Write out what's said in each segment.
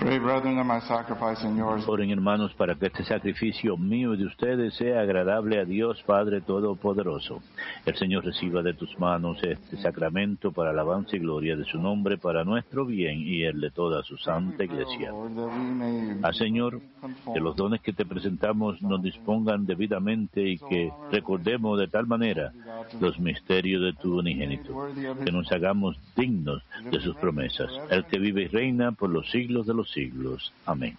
Pray, brethren, that my sacrifice and yours. Oren, hermanos, para que este sacrificio mío y de ustedes sea agradable a Dios Padre Todopoderoso. El Señor reciba de tus manos este sacramento para alabanza y gloria de su nombre, para nuestro bien y el de toda su santa Iglesia. Al Señor, que los dones que te presentamos nos dispongan debidamente y que recordemos de tal manera los misterios de tu unigénito, que nos hagamos dignos de sus promesas. El que vive y reina por los siglos de los siglos. Amén.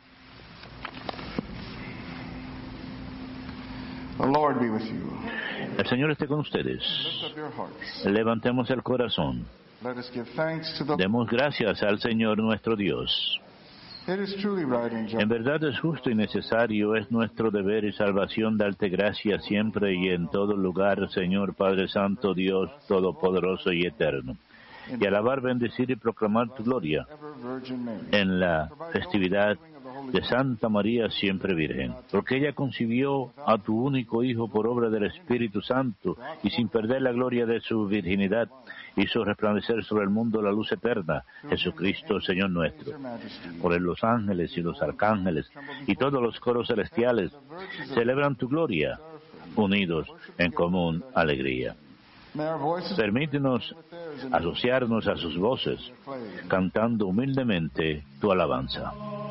The Lord be with you. El Señor esté con ustedes. Lift up your hearts. Levantemos el corazón. Let us give thanks to the Demos gracias al Señor nuestro Dios. It is truly right and just. En verdad es justo y necesario, es nuestro deber y salvación darte gracias siempre y en todo lugar, Señor Padre Santo, Dios Todopoderoso y Eterno, y alabar, bendecir y proclamar tu gloria Ever Virgin Mary. en la festividad de Santa María siempre Virgen, porque ella concibió a tu único Hijo por obra del Espíritu Santo y sin perder la gloria de su virginidad hizo resplandecer sobre el mundo la luz eterna, Jesucristo Señor nuestro. Por él los ángeles y los arcángeles y todos los coros celestiales celebran tu gloria, unidos en común alegría. May our voices Permítenos with theirs in asociarnos a sus voces, cantando humildemente tu alabanza.